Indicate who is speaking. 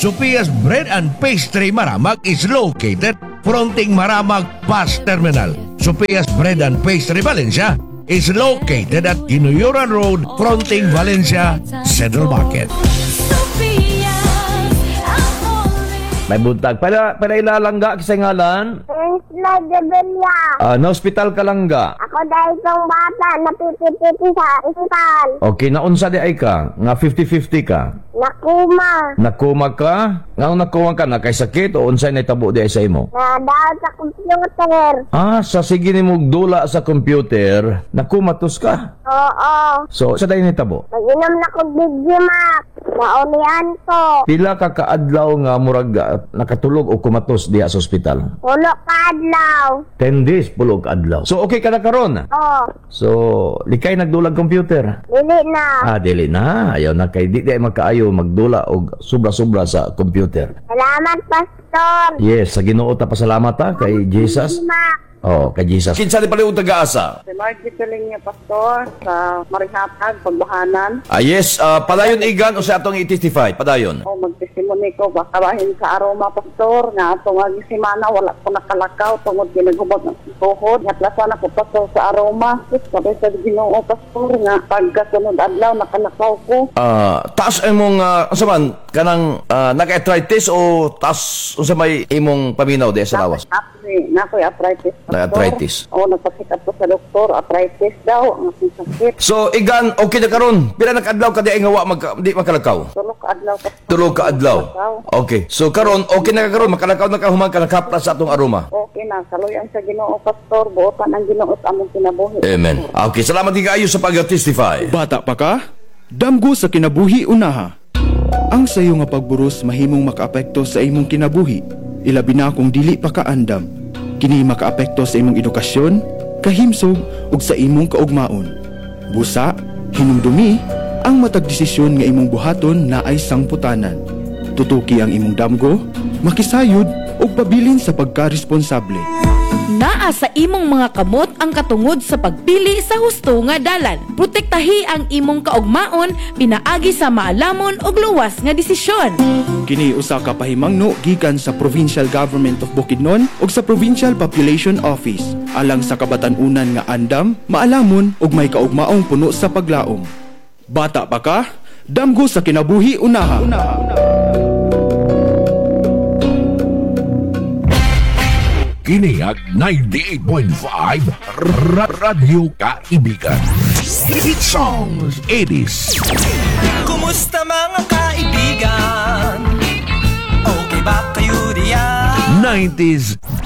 Speaker 1: Sophia's Bread and Pastry Maramag is located fronting Maramag Bus Terminal. Sophia's Bread and Pastry Valencia is located at Ginuyuran Road fronting Valencia Central Market.
Speaker 2: May buntag. Para ilalangga kasi ngalan.
Speaker 3: Isla Gabelia.
Speaker 2: Na hospital ka lang ga.
Speaker 3: Ako dahil itong bata napipipiti sa ospital.
Speaker 2: Okay, naunsa di ay ka? Nga 50-50 ka?
Speaker 3: Nakuma.
Speaker 2: Nakuma ka? Nga nakuma ka na kay sakit o unsay na itabo di ay sa imo?
Speaker 3: Nadaan sa computer.
Speaker 2: Sa sige ni mong dula sa computer, nakumatos ka.
Speaker 3: Oo.
Speaker 2: So, sa dayon itabo?
Speaker 3: Mag-inom na kong Digimax. Naulihan ko.
Speaker 2: Pila ka kaadlaw nga murag nakatulog o kumatos diha sa ospital?
Speaker 3: Pulo kadlaw.
Speaker 2: 10 days pulog adlaw. So, okay ka na karon?
Speaker 3: Oo.
Speaker 2: So, likay nagdulag computer?
Speaker 3: Dili na.
Speaker 2: Dili na. Ayaw na kay di magkaayo magdula og sobra-sobra sa computer.
Speaker 3: Salamat, Pastor.
Speaker 2: Yes, sa Ginoo ta pasalamat ta kay Jesus.
Speaker 3: Digimax.
Speaker 2: Oh, kay Jesus. Kinsa di pala yung taga-asa?
Speaker 4: Si Margie Tuling niya, Pastor, sa Marihatag, Pagbahanan.
Speaker 2: Yes, padayon igan o sa atong i-testify, padayon.
Speaker 4: O magtesimony ko, baka bahin sa aroma, Pastor, nga atong semana, wala ko nakalakaw, tungod ginagubag ng tuhod. Natlasan ako, Pastor, sa aroma. Sabi sa Ginoo, Pastor, nga pagkasunod adlaw, nakalakaw ko.
Speaker 2: Taas imong, usaman, kanang naka-arthritis o taas usamay imong paminaw di sa lawas?
Speaker 4: Nakoy arthritis, Pastor.
Speaker 2: Arthritis.
Speaker 4: O, nagpasikat ko sa doktor, arthritis daw, ang aking sakit.
Speaker 2: So, igan, okay na karon. Pila nakadlaw ka di ay ngawa di makalakaw?
Speaker 4: Tulog ka adlaw, Pastor.
Speaker 2: Tulog ka adlaw. Okay. So, karon okay na karon makalakaw na ka human ka nakapla sa atong aroma.
Speaker 4: Okay na, saluyan sa Ginoo, Pastor, buotan ang Ginoo sa among kinabuhi.
Speaker 2: Amen. Okay, salamat din kaayo sa pag-testify.
Speaker 5: Bata pa ka? Damgo sa kinabuhi unaha. Ang sayo nga pagburos mahimong makaapekto sa imong kinabuhi. Ilabi na kung dili pa ka andam. Kini makaapekto sa imong edukasyon, kahimsog ug sa imong kaugmaon. Busa, hinumdumi ang matag desisyon nga imong buhaton na ay sangputanan. Tutuki ang imong damgo, makisayod ug pabilin sa pagkaresponsable.
Speaker 6: Naa sa imong mga kamot ang katungod sa pagpili sa husto nga dalan. Protektahi ang imong kaugmaon pinaagi sa maalamon ug luwas nga desisyon.
Speaker 5: Kini usa ka pahimangno gikan sa Provincial Government of Bukidnon ug sa Provincial Population Office alang sa kabatan-unan nga andam, maalamon ug may kaugmaong puno sa paglaom. Bata pa ka? Damgo sa kinabuhi unaha.
Speaker 1: Kiniag 98.5 Radyo Kaibigan. Hit songs 80s.
Speaker 7: Kumusta mga kaibigan? Okay ba kayo diyan?
Speaker 1: 90s